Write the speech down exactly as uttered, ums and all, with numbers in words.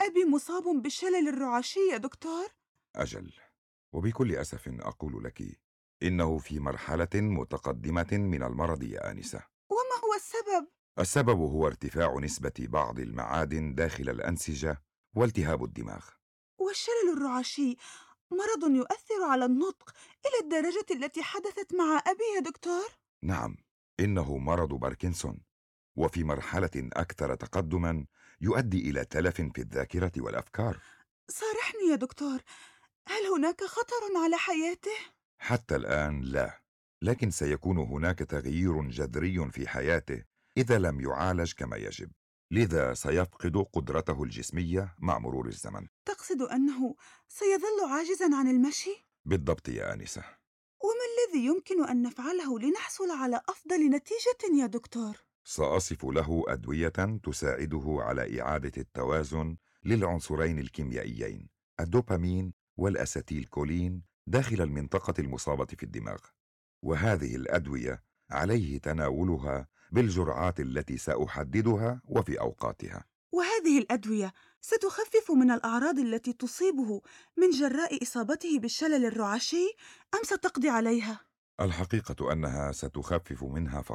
أبي مصاب بالشلل الرعاشي يا دكتور. أجل، وبكل أسف أقول لك إنه في مرحلة متقدمة من المرض يا آنسة. وما هو السبب؟ السبب هو ارتفاع نسبة بعض المعادن داخل الأنسجة والتهاب الدماغ. والشلل الرعاشي مرض يؤثر على النطق إلى الدرجة التي حدثت مع أبي يا دكتور؟ نعم، إنه مرض باركنسون، وفي مرحلة أكثر تقدما يؤدي إلى تلف في الذاكرة والأفكار. صارحني يا دكتور، هل هناك خطر على حياته؟ حتى الآن لا، لكن سيكون هناك تغيير جذري في حياته إذا لم يعالج كما يجب، لذا سيفقد قدرته الجسمية مع مرور الزمن. تقصد أنه سيظل عاجزاً عن المشي؟ بالضبط يا آنسة. وما الذي يمكن أن نفعله لنحصل على أفضل نتيجة يا دكتور؟ سأصف له أدوية تساعده على إعادة التوازن للعنصرين الكيميائيين الدوبامين والأسيتيلكولين داخل المنطقة المصابة في الدماغ، وهذه الأدوية عليه تناولها بالجرعات التي سأحددها وفي أوقاتها. وهذه الأدوية ستخفف من الأعراض التي تصيبه من جراء إصابته بالشلل الرعاشي أم ستقضي عليها؟ الحقيقة أنها ستخفف منها فقط.